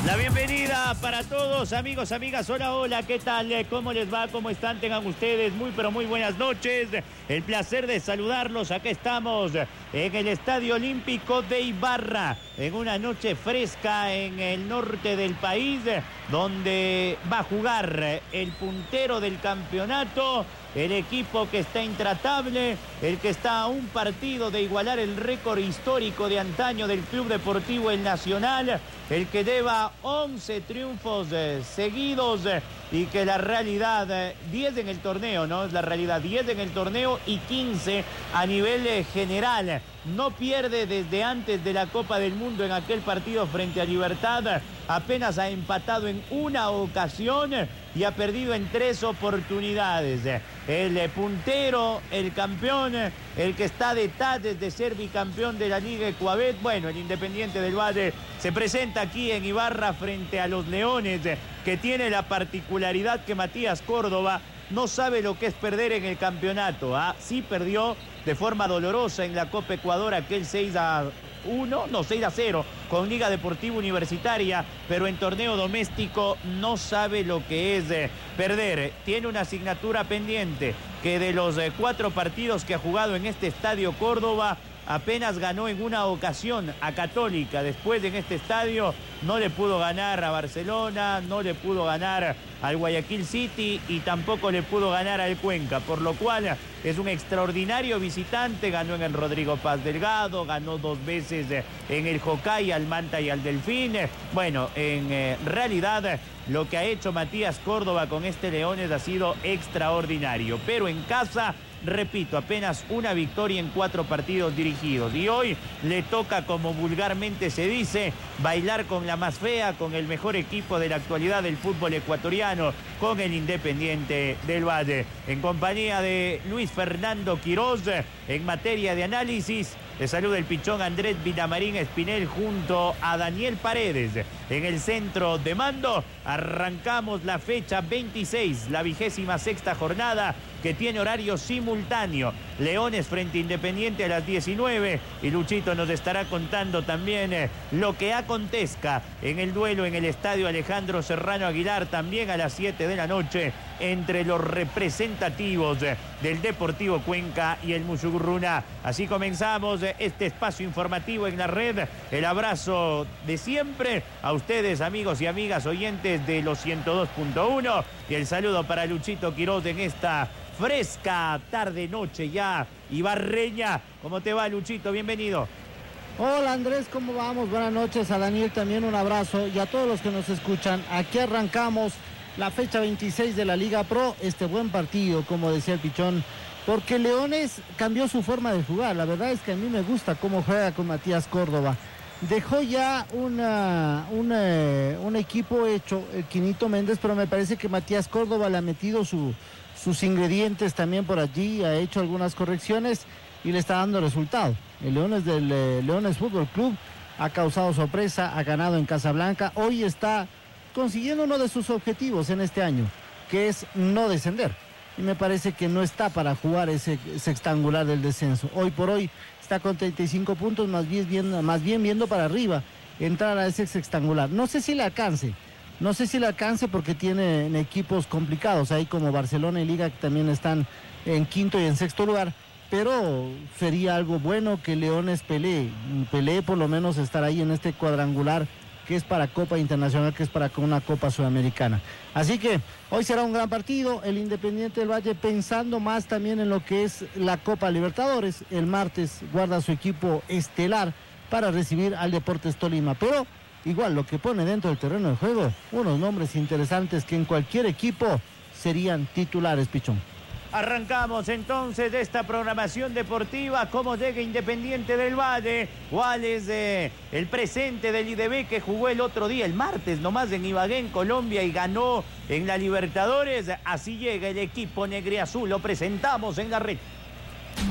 La bienvenida para todos, amigos, amigas. Hola, hola, ¿qué tal? ¿Cómo les va? ¿Cómo están? Tengan ustedes muy, pero muy buenas noches. El placer de saludarlos. Acá estamos en el Estadio Olímpico de Ibarra, en una noche fresca en el norte del país, donde va a jugar el puntero del campeonato, el equipo que está intratable, el que está a un partido de igualar el récord histórico de antaño del Club Deportivo El Nacional, el que lleva 11 triunfos seguidos y que la realidad, 10 en el torneo, ¿no? Es la realidad, 10 en el torneo y 15 a nivel general. No pierde desde antes de la Copa del Mundo en aquel partido frente a Libertad. Apenas ha empatado en una ocasión y ha perdido en 3 oportunidades. El puntero, el campeón, el que está a detalles de ser bicampeón de la Liga Ecuabet. Bueno, el Independiente del Valle se presenta aquí en Ibarra frente a los Leones, que tiene la particularidad que Matías Córdoba no sabe lo que es perder en el campeonato. Sí perdió de forma dolorosa en la Copa Ecuador aquel 6-0 con Liga Deportiva Universitaria, pero en torneo doméstico no sabe lo que es perder. Tiene una asignatura pendiente, que de los 4 partidos que ha jugado en este Estadio Córdoba, apenas ganó en una ocasión a Católica. Después en este estadio no le pudo ganar a Barcelona, no le pudo ganar al Guayaquil City y tampoco le pudo ganar al Cuenca, por lo cual es un extraordinario visitante. Ganó en el Rodrigo Paz Delgado, ganó 2 veces en el Jocay al Manta y al Delfín. Bueno, en realidad lo que ha hecho Matías Córdoba con este Leones ha sido extraordinario, pero en casa, repito, apenas una victoria en 4 partidos dirigidos. Y hoy le toca, como vulgarmente se dice, bailar con la más fea, con el mejor equipo de la actualidad del fútbol ecuatoriano, con el Independiente del Valle. En compañía de Luis Fernando Quiroz, en materia de análisis, le saluda el pichón Andrés Villamarín Espinel junto a Daniel Paredes. En el centro de mando arrancamos la fecha 26, la 26ª jornada, que tiene horario simultáneo. Leones frente a Independiente a las 19, y Luchito nos estará contando también lo que acontezca en el duelo en el Estadio Alejandro Serrano Aguilar, también a las 7 de la noche, entre los representativos del Deportivo Cuenca y el Musugruna. Así comenzamos este espacio informativo en la red. El abrazo de siempre a ustedes, amigos y amigas oyentes de los 102.1, y el saludo para Luchito Quiroz en esta fresca tarde, noche ya ibarreña. ¿Cómo te va, Luchito? Bienvenido. Hola, Andrés, ¿cómo vamos? Buenas noches. A Daniel también un abrazo, y a todos los que nos escuchan. Aquí arrancamos la fecha 26 de la Liga Pro, este buen partido, como decía el pichón, porque Leones cambió su forma de jugar. La verdad es que a mí me gusta cómo juega con Matías Córdoba. Dejó ya un equipo hecho, el Quinito Méndez, pero me parece que Matías Córdoba le ha metido sus ingredientes también por allí, ha hecho algunas correcciones y le está dando resultado. El Leones del Leones Fútbol Club ha causado sorpresa, ha ganado en Casablanca, hoy está consiguiendo uno de sus objetivos en este año, que es no descender. Y me parece que no está para jugar ese sextangular del descenso. Hoy por hoy está con 35 puntos, más bien viendo para arriba, entrar a ese sextangular. No sé si le alcance porque tienen equipos complicados, ahí como Barcelona y Liga, que también están en 5º y en 6º lugar, pero sería algo bueno que Leones pelee por lo menos estar ahí en este cuadrangular, que es para Copa Internacional, que es para una Copa Sudamericana. Así que hoy será un gran partido. El Independiente del Valle pensando más también en lo que es la Copa Libertadores. El martes guarda su equipo estelar para recibir al Deportes Tolima, pero igual lo que pone dentro del terreno de juego, unos nombres interesantes que en cualquier equipo serían titulares, pichón. Arrancamos entonces de esta programación deportiva. ¿Cómo llega Independiente del Valle? ¿Cuál es el presente del IDB, que jugó el otro día, el martes nomás, en Ibagué, en Colombia, y ganó en la Libertadores? Así llega el equipo negriazul. Lo presentamos en la red.